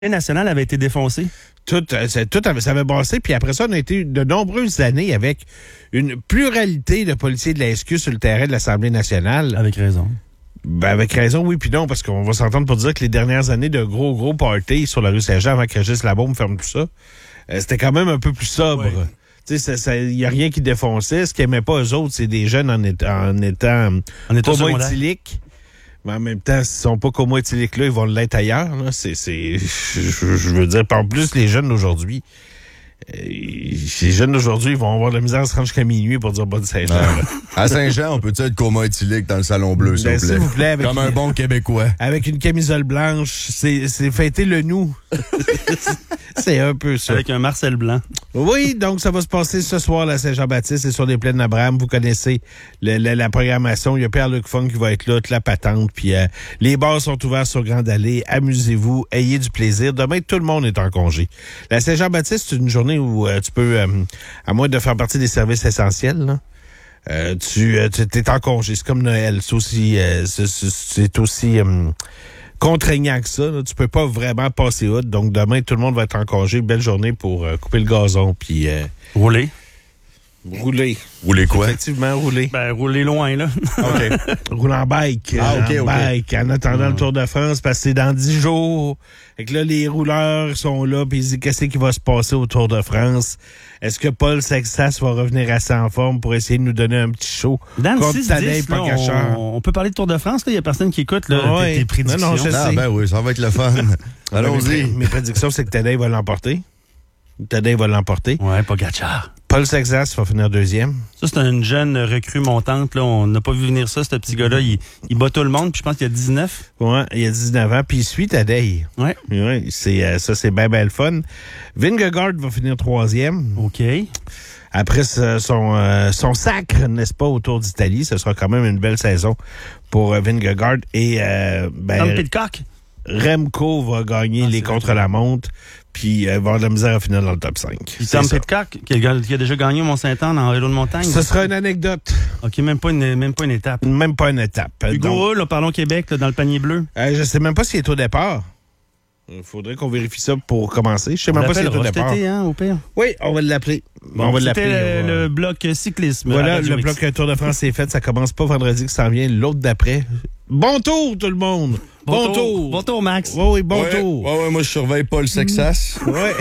nationale avait été défoncée. Ça avait brassé, puis après ça, on a été de nombreuses années avec une pluralité de policiers de la SQ sur le terrain de l'Assemblée nationale. Avec raison. Ben, avec raison, oui, puis non, parce qu'on va s'entendre pour dire que les dernières années de gros parties sur la rue Saint-Jean avant que Régis Labaume ferme tout ça, c'était quand même un peu plus sobre. Ouais. Tu sais, il n'y a rien qui défonçait. Ce qu'ils n'aimaient pas, eux autres, c'est des jeunes en étant homo-éthyliques. Mais en même temps, s'ils sont pas homo-éthyliques là, ils vont l'être ailleurs. Là. Je veux dire, en plus, les jeunes d'aujourd'hui, ils vont avoir de la misère à se rendre jusqu'à minuit pour dire bonne Saint-Jean. À Saint-Jean, on peut-tu être homo-éthylique dans le Salon Bleu, s'il vous plaît? Comme un bon Québécois. Avec une camisole blanche, c'est fêter le nous. C'est un peu ça. Avec un Marcel Blanc. Oui, donc ça va se passer ce soir à Saint-Jean-Baptiste et sur les plaines d'Abraham. Vous connaissez la programmation. Il y a Pierre-Luc Funk qui va être là, toute la patente. Puis les bars sont ouverts sur Grande Allée. Amusez-vous, ayez du plaisir. Demain, tout le monde est en congé. La Saint-Jean-Baptiste, c'est une journée où tu peux, à moins de faire partie des services essentiels, là, tu es en congé. C'est comme Noël. C'est aussi contraignant que ça. Là. Tu peux pas vraiment passer outre. Donc, demain, tout le monde va être en congé. Belle journée pour couper le gazon. Puis rouler. Rouler. Rouler quoi? Effectivement, rouler. Ben, rouler loin, là. OK. Rouler en bike. Bike. En attendant le Tour de France, parce que c'est dans 10 jours. Fait que là, les rouleurs sont là, puis ils disent qu'est-ce qui va se passer au Tour de France. Est-ce que Paul Sexas va revenir assez en forme pour essayer de nous donner un petit show? Dans le 6-10, là, on peut parler de Tour de France. Il y a personne qui écoute là, tes prédictions. Non, je sais. Ben oui, ça va être le fun. Allons-y. Mes prédictions, c'est que Tadej va l'emporter. Ouais, Pogacar. Paul Sexas va finir deuxième. Ça, c'est une jeune recrue montante. Là. On n'a pas vu venir ça, ce petit gars-là. Il bat tout le monde, puis je pense qu'il a 19. Ouais, il a 19 ans, puis il suit Tadej. Ouais. Ouais, ça, c'est bien le fun. Vingegaard va finir troisième. OK. Après son sacre, n'est-ce pas, au Tour d'Italie, ce sera quand même une belle saison pour Vingegaard. Et Tom Pidcock. Remco va gagner les contre-la-montre, puis va avoir de la misère à finir dans le top 5. Puis Tom Pidcock, qui a déjà gagné au Mont-Saint-Anne en vélo de montagne. Ce sera une anecdote. OK, même pas une étape. Même pas une étape. Hugo Hull, parlons Québec, là, dans le panier bleu. Je sais même pas s'il est au départ. Il faudrait qu'on vérifie ça pour commencer. Je sais même pas s'il est au départ. Hein, au pire. Oui, on va l'appeler. C'était le bloc cyclisme. Voilà, le bloc Tour de France est fait. Ça commence pas vendredi que ça en vient, l'autre d'après. Bon tour, tout le monde! Bon tour! Bon tour, Max! Oui, bon tour! Ouais, moi, je surveille Paul Sexas. Ouais.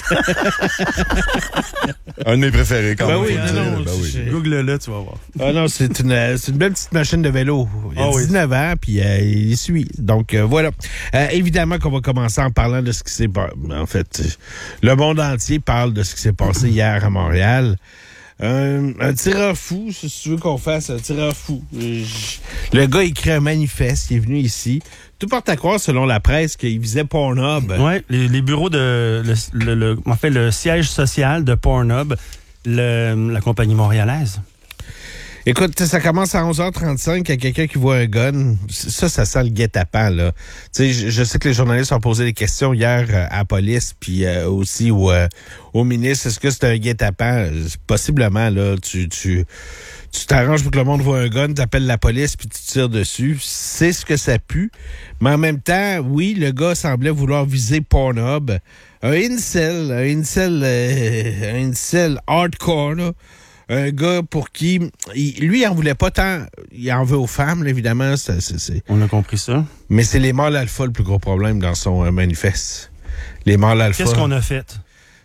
Un de mes préférés, quand même. Oui, Google-le, tu vas voir. Ah non, c'est une belle petite machine de vélo. Il a 19 ans, puis il suit. Donc, voilà. Évidemment qu'on va commencer en parlant de ce qui s'est passé. En fait, le monde entier parle de ce qui s'est passé hier à Montréal. Un tireur fou, si tu veux qu'on fasse un tireur fou. Le gars écrit un manifeste, il est venu ici. Tout porte à croire, selon la presse, qu'il visait Pornhub. Oui, les bureaux de... le siège social de Pornhub, la compagnie montréalaise. Écoute, ça commence à 11h35, il y a quelqu'un qui voit un gun. Ça sent le guet-apens, là. Tu sais, je sais que les journalistes ont posé des questions hier à la police, puis aussi au ministre. Est-ce que c'est un guet-apens? Possiblement, là. Tu t'arranges pour que le monde voit un gun, t'appelles la police, puis tu tires dessus. C'est ce que ça pue. Mais en même temps, oui, le gars semblait vouloir viser Pornhub. Un incel hardcore, là. Un gars pour qui... lui, il en voulait pas tant... Il en veut aux femmes, là, évidemment. On a compris ça. Mais c'est les mâles alpha le plus gros problème dans son manifeste. Les mâles alpha... Qu'est-ce qu'on a fait?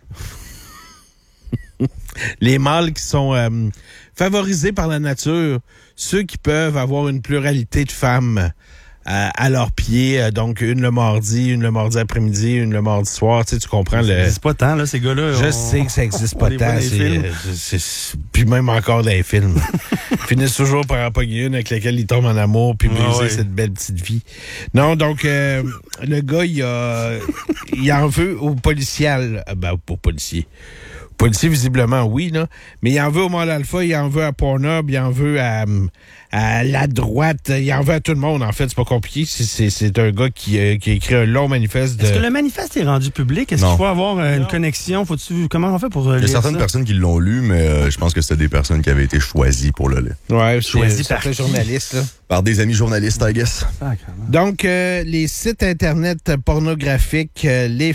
Les mâles qui sont favorisés par la nature. Ceux qui peuvent avoir une pluralité de femmes à leurs pieds. Donc, une le mardi après-midi, une le mardi soir. Tu comprends Ça n'existe pas tant, là, ces gars-là. Je sais que ça n'existe pas tant. Puis même encore dans les films. Ils finissent toujours par en pogner une avec laquelle ils tombent en amour puis briser cette belle petite vie. Non, donc, le gars, il en veut aux policiers. Aux policiers. Policier, visiblement, oui, là. Mais il en veut au Mall Alpha, il en veut à Pornhub, il en veut à la droite, il en veut à tout le monde, en fait. C'est pas compliqué. C'est un gars qui a écrit un long manifeste. Est-ce que le manifeste est rendu public? Est-ce qu'il faut avoir une Non. connexion? Comment on fait pour lire Il y a certaines ça? personnes qui l'ont lu, mais je pense que c'était des personnes qui avaient été choisies pour le lire. Ouais, Choisi c'est par un journaliste, là. Par des amis journalistes, I guess. Sacrément. Donc, les sites Internet pornographiques, les